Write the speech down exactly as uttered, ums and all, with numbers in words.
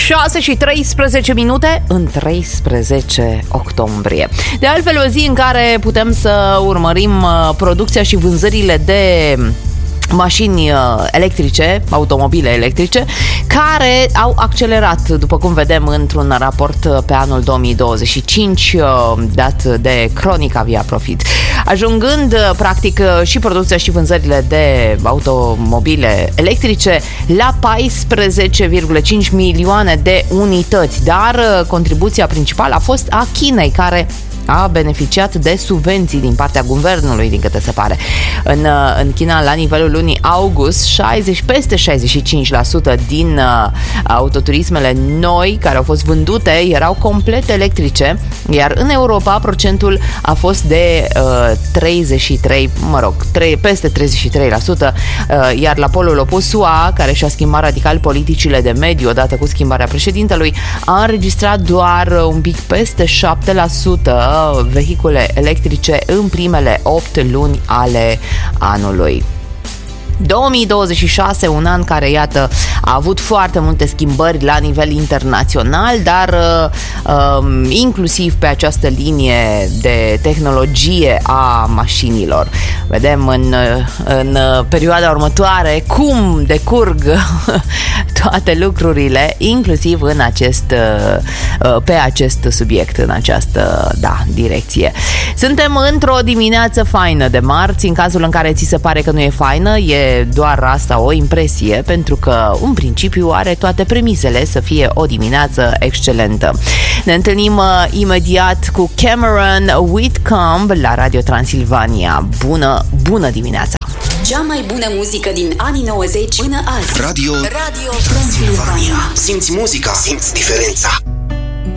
șase și treisprezece minute în treisprezece octombrie. De altfel, o zi în care putem să urmărim producția și vânzările de mașini electrice, automobile electrice, care au accelerat, după cum vedem într-un raport pe anul două mii douăzeci și cinci dat de Cronica Via Profit, ajungând practic și producția și vânzările de automobile electrice la paisprezece virgulă cinci milioane de unități, dar contribuția principală a fost a Chinei, care a beneficiat de subvenții din partea guvernului, din câte se pare. În, în China, la nivelul lunii august, șaizeci, peste șaizeci și cinci la sută din uh, autoturismele noi care au fost vândute erau complet electrice, iar în Europa procentul a fost de uh, treizeci și trei, mă rog, trei, peste treizeci și trei la sută, uh, iar la polul opus S U A, care și-a schimbat radical politicile de mediu odată cu schimbarea președintelui, a înregistrat doar un pic peste șapte la sută vehicule electrice în primele opt luni ale anului. două mii douăzeci și șase, un an care, iată, a avut foarte multe schimbări la nivel internațional, dar uh, inclusiv pe această linie de tehnologie a mașinilor. Vedem în, în perioada următoare cum decurg toate lucrurile, inclusiv în acest, uh, pe acest subiect, în această, da, direcție. Suntem într-o dimineață faină de marți, în cazul în care ți se pare că nu e faină, e doar asta o impresie, pentru că în principiu are toate premisele să fie o dimineață excelentă. Ne întâlnim uh, imediat cu Cameron Whitcomb la Radio Transilvania. Bună, bună dimineața! Cea mai bună muzică din anii nouăzeci până azi. Radio, Radio Transilvania. Simți muzica, simți diferența.